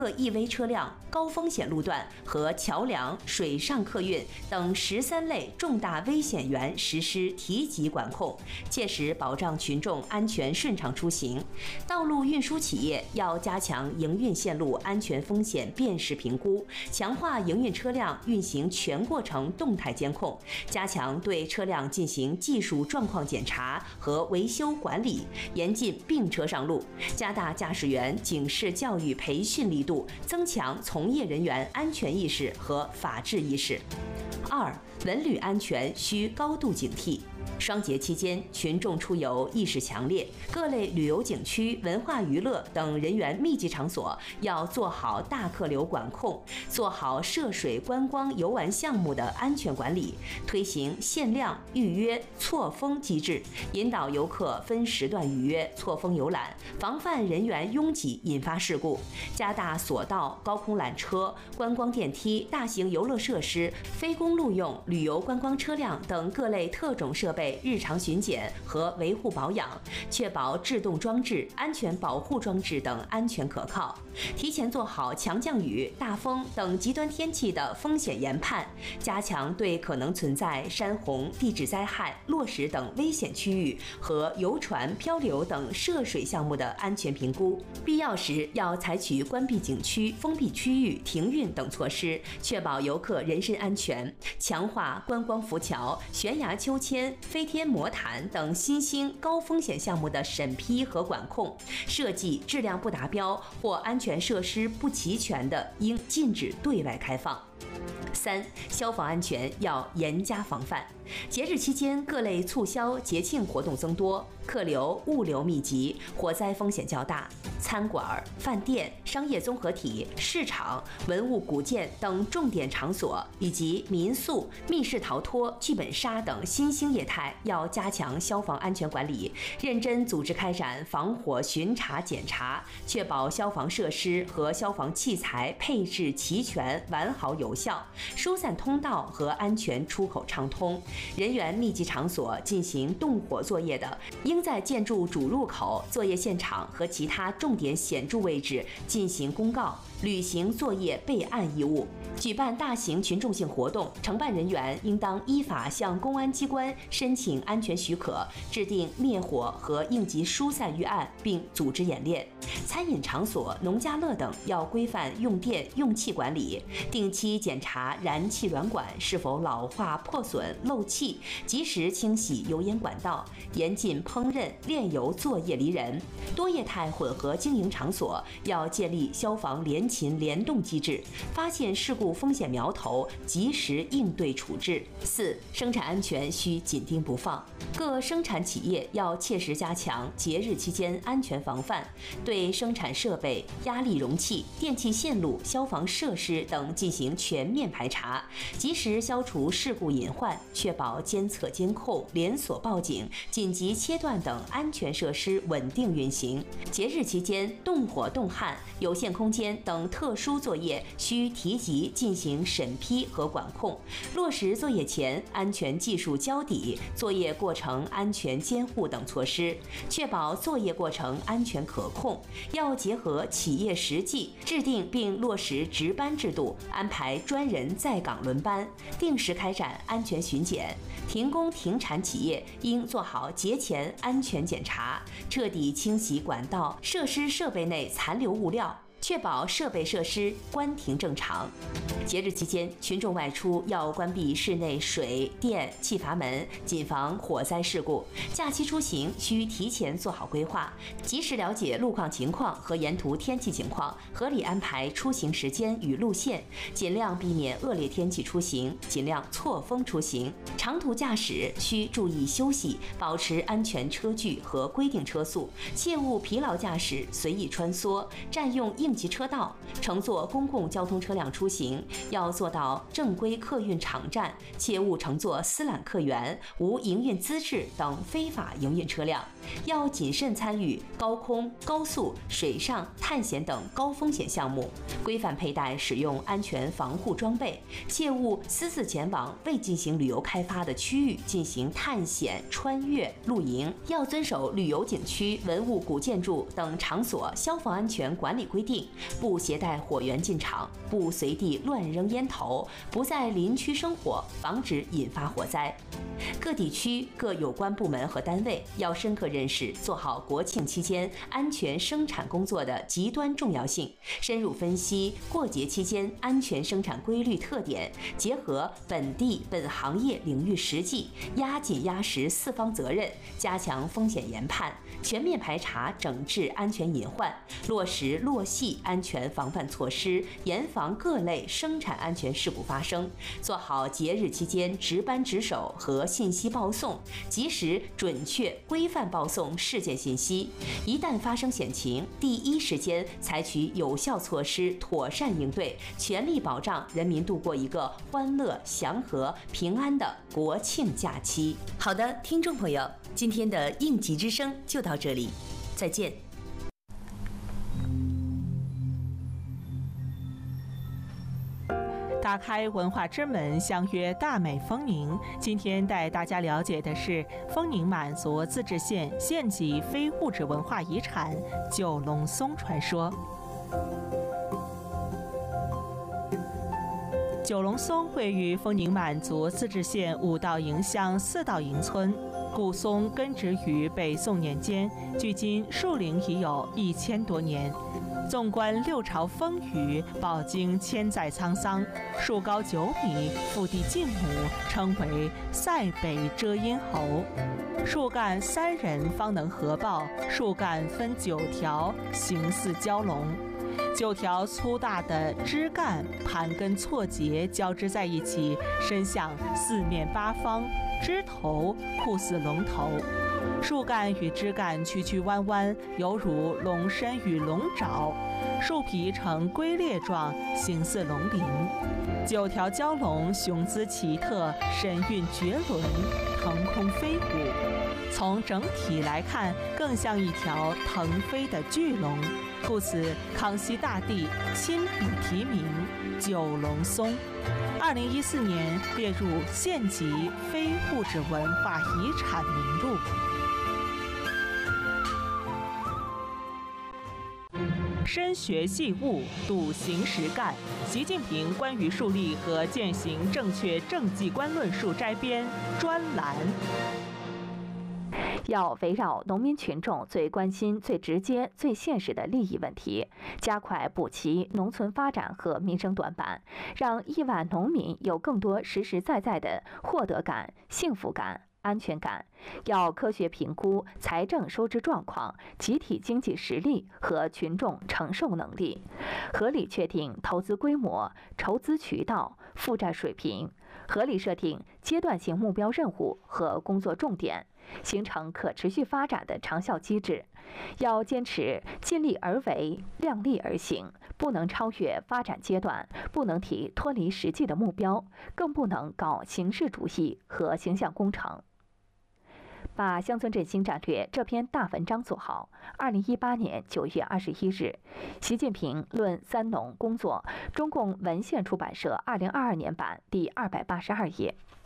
各EV车辆、高风险路段和桥梁、水上客运等13类重大危险源实施提级管控，切实保障群众安全顺畅出行。道路运输企业要加强营运线路安全风险辨识评估，强化营运车辆运行全过程动态监控，加强对车辆进行技术状况检查和维修管理，严禁并车上路，加大驾驶员警示教育培训力度，增强从业人员安全意识和法治意识。2、文旅安全需高度警惕。双节期间，群众出游意识强烈，各类旅游景区、文化娱乐等人员密集场所要做好大客流管控，做好涉水观光游玩项目的安全管理，推行限量、预约、错峰机制，引导游客分时段预约、错峰游览，防范人员拥挤引发事故，加大索道、高空缆车、观光电梯、大型游乐设施、非公路用旅游观光车辆等各类特种设备日常巡检和维护保养，确保制动装置、安全保护装置等安全可靠。提前做好强降雨、大风等极端天气的风险研判，加强对可能存在山洪、地质灾害、落石等危险区域和游船、漂流等涉水项目的安全评估。必要时要采取关闭景区、封闭区域、停运等措施，确保游客人身安全。强化观光浮桥、悬崖秋千、飞天魔毯等新兴高风险项目的审批和管控，设计质量不达标或安全设施不齐全的，应禁止对外开放。3、消防安全要严加防范。节日期间，各类促销、节庆活动增多，客流、物流密集，火灾风险较大。餐馆、饭店、商业综合体、市场、文物古建等重点场所，以及民宿、密室逃脱、剧本杀等新兴业态，要加强消防安全管理，认真组织开展防火巡查检查，确保消防设施和消防器材配置齐全、完好有效，疏散通道和安全出口畅通。人员密集场所进行动火作业的，应在建筑主入口、作业现场和其他重点显著位置进行公告，履行作业备案义务。举办大型群众性活动，承办人员应当依法向公安机关申请安全许可，制定灭火和应急疏散预案，并组织演练。餐饮场所、农家乐等要规范用电用气管理，定期检查燃气软管是否老化破损漏气，及时清洗油烟管道，严禁烹饪炼油作业离人。多业态混合经营场所要建立消防联勤联动机制，发现事故风险苗头，及时应对处置。4、生产安全需紧盯不放。各生产企业要切实加强节日期间安全防范，对生产设备、压力容器、电气线路、消防设施等进行全面排查，及时消除事故隐患，确保监测监控、连锁报警、紧急切断等安全设施稳定运行。节日期间，动火动焊、有限空间等特殊作业需提级进行审批和管控，落实作业前安全技术交底、作业过程安全监护等措施，确保作业过程安全可控。要结合企业实际，制定并落实值班制度，安排专人在岗轮班，定时开展安全巡检。停工停产企业应做好节前安全检查，彻底清洗管道、设施设备内残留物料，确保设备设施关停正常。节日期间，群众外出要关闭室内水电气阀门，谨防火灾事故。假期出行需提前做好规划，及时了解路况情况和沿途天气情况，合理安排出行时间与路线，尽量避免恶劣天气出行，尽量错峰出行。长途驾驶需注意休息，保持安全车距和规定车速，切勿疲劳驾驶随意穿梭，占用应急车道。乘坐公共交通车辆出行，要做到正规客运场站，切勿乘坐私揽客源、无营运资质等非法营运车辆。要谨慎参与高空、高速、水上、探险等高风险项目，规范佩戴使用安全防护装备，切勿私自前往未进行旅游开发的区域进行探险、穿越、露营。要遵守旅游景区、文物古建筑等场所消防安全管理规定， 令，不携带火源进场，不随地乱扔烟头，不在林区生火，防止引发火灾。各地区各有关部门和单位要深刻认识做好国庆期间安全生产工作的极端重要性，深入分析过节期间安全生产规律特点，结合本地本行业领域实际，压紧压实四方责任，加强风险研判，全面排查整治安全隐患，落实落细安全防范措施，严防各类生产安全事故发生，做好节日期间值班值守和信息报送，及时准确规范报送事件信息。一旦发生险情，第一时间采取有效措施，妥善应对，全力保障人民度过一个欢乐、祥和、平安的国庆假期。好的，听众朋友，今天的应急之声就到这里，再见。 打开文化之门，相约大美丰宁。今天带大家了解的是丰宁满族自治县县级非物质文化遗产九龙松传说。九龙松位于丰宁满族自治县五道营乡四道营村，古松根植于北宋年间，距今树龄已有1000多年。纵观6朝风雨，饱经千载沧桑，树高9米，腹地近亩，称为塞北遮阴侯。树干3人方能合抱，树干分9条，形似蛟龙。9条粗大的枝干盘根错节交织在一起，伸向4面8方，枝头酷似龙头。树干与枝干曲曲弯弯，犹如龙身与龙爪，树皮呈龟裂状，形似龙鳞。9条蛟龙雄姿奇特，神韵绝伦，腾空飞舞。从整体来看，更像一条腾飞的巨龙，故此康熙大帝亲笔题名九龙松。2014年列入县级非物质文化遗产名录。深学细悟，笃行实干。习近平关于树立和践行正确政绩观论述摘编专栏。 要围绕农民群众最关心、最直接、最现实的利益问题，加快补齐农村发展和民生短板，让亿万农民有更多实实在在的获得感、幸福感、安全感。要科学评估财政收支状况、集体经济实力和群众承受能力，合理确定投资规模、筹资渠道、负债水平，合理设定阶段性目标任务和工作重点，形成可持续发展的长效机制。要坚持尽力而为、量力而行，不能超越发展阶段，不能提脱离实际的目标，更不能搞形式主义和形象工程。把乡村振兴战略这篇大文章做好。2018年9月21日，习近平论三农工作，中共文献出版社2022年版第282页。